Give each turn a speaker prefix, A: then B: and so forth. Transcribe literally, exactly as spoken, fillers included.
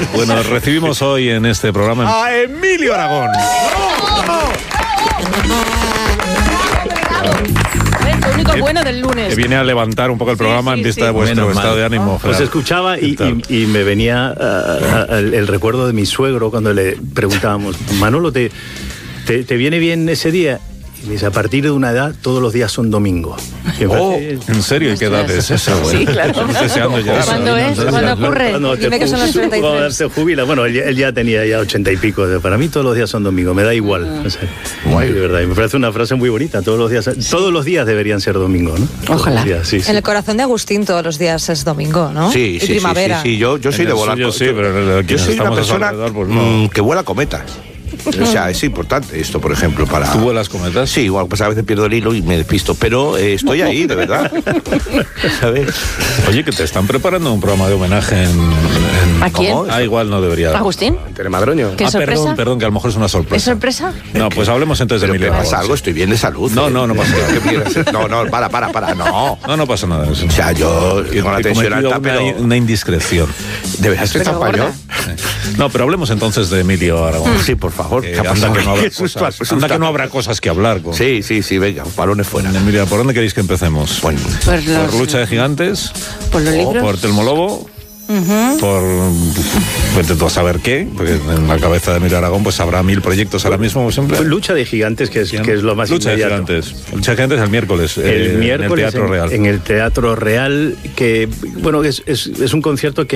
A: Bueno, recibimos hoy en este programa a Emilio Aragón.
B: Lo único bueno del lunes.
A: Que viene a levantar un poco el programa sí, sí, en vista sí. de vuestro
C: bueno,
A: estado de ánimo.
C: Os escuchaba y, y, y me venía uh, uh, el, el recuerdo de mi suegro cuando le preguntábamos, Manolo, ¿te, te, te viene bien ese día? Y dice, a partir de una edad, todos los días son domingo.
A: Oh, ¿en serio? ¿Y qué edad es esa? Bueno,
B: sí, claro.
A: Estamos deseando ya.
B: ¿Cuándo es? ¿Cuándo ocurre?
C: Cuando
B: Dime que son los treinta y tres.
C: Cuando se jubila. Bueno, él, él ya tenía ya ochenta y pico. Para mí todos los días son domingo, me da igual. Mm. No sé. Guay, de verdad. Y me parece una frase muy bonita. Todos los días, todos los días deberían ser domingo, ¿no?
B: Ojalá.
C: Días, sí, sí.
D: En el corazón de Agustín todos los días es domingo, ¿no?
E: Sí,
D: y
E: sí,
D: primavera.
E: sí, sí, sí. Yo, yo soy de volar.
A: Yo sí, pero
E: yo soy una persona
A: pues no.
E: que vuela cometas. O sea, es importante esto, por ejemplo, para...
A: ¿Tú vuelas cometas?
E: Sí, igual, pues a veces pierdo el hilo y me despisto, pero eh, estoy ahí, de verdad. ¿Sabes?
A: Oye, que te están preparando un programa de homenaje en... en...
B: ¿A quién?
A: Ah, igual no debería...
B: ¿Agustín?
E: Telemadroño.
B: ¿Qué
A: ah,
B: sorpresa?
A: perdón, perdón, que a lo mejor es una sorpresa.
B: ¿Es sorpresa?
A: No, pues hablemos entonces de Emilio.
E: ¿Qué pasa? Algo, estoy bien de salud.
A: No, no, no pasa
E: nada. No, no, para, para, para, no.
A: No, no pasa nada.
E: O sea, yo con la tensión alta,
A: una,
E: pero...
A: una indiscreción.
E: ¿De verdad estoy tan pañón?
A: No, pero hablemos entonces de Emilio Aragón.
E: Sí, por favor.
A: Eh, anda que no habrá cosas, anda que no habrá cosas que hablar. Con...
E: Sí, sí, sí, venga, balones fuera.
A: Emilio, ¿por dónde queréis que empecemos?
E: Bueno,
B: por, los...
A: ¿Por Lucha de Gigantes?
B: ¿Por los libros?
A: ¿Por Telmolobo? Uh-huh. Por pues de todo saber qué, porque en la cabeza de Emilio Aragón pues habrá mil proyectos ahora mismo, como siempre.
C: Lucha de Gigantes, que es, que es lo más
A: Lucha
C: inmediato.
A: de Gigantes. Lucha de Gigantes el miércoles.
C: El
A: eh,
C: miércoles
A: en el Teatro
C: en,
A: Real.
C: En el Teatro Real, que bueno, es, es, es un concierto que